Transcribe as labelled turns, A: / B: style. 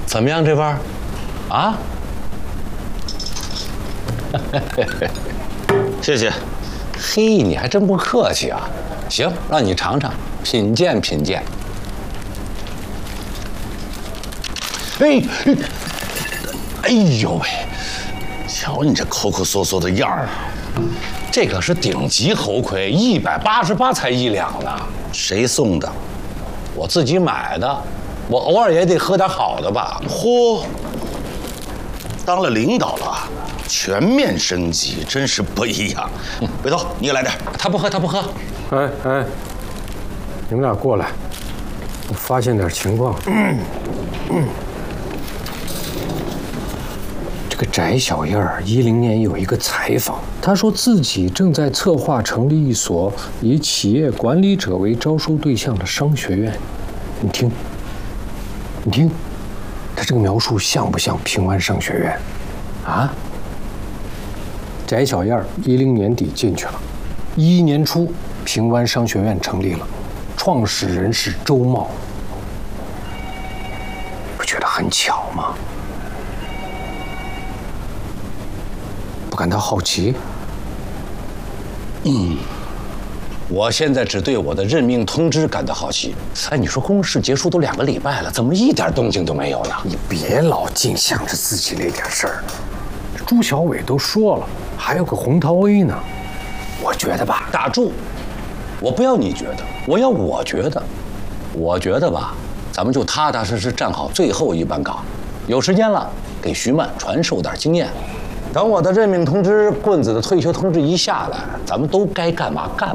A: 怎么样这班？啊？
B: 谢谢。
A: 嘿，你还真不客气啊！行，让你尝尝，品鉴品鉴。哎呦喂！
B: 瞧你这抠抠缩缩的样儿，
A: 这可是顶级猴魁，188才1两呢。
B: 谁送的？
A: 我自己买的，我偶尔也得喝点好的吧。
B: 嚯，当了领导了，全面升级，真是不一样。回头你也来点。
A: 他不喝，他不喝。
C: 哎，你们俩过来，我发现点情况。这个翟小燕儿10年有一个采访，她说自己正在策划成立一所以企业管理者为招收对象的商学院。你听，她这个描述像不像平湾商学院？啊？翟小燕10年底进去了，11年初平湾商学院成立了，创始人是周茂，不觉得很巧吗？不感到好奇？
A: 我现在只对我的任命通知感到好奇。哎，你说公示结束都2个礼拜了，怎么一点动静都没有呢？
C: 你别老净想着自己那点事儿。朱小伟都说了，还有个洪涛 A 呢。我觉得吧，
A: 打住！我不要你觉得，我要我觉得。我觉得吧，咱们就踏踏实实站好最后一班岗。有时间了，给徐曼传授点经验。等我的任命通知、棍子的退休通知一下来，咱们都该干嘛干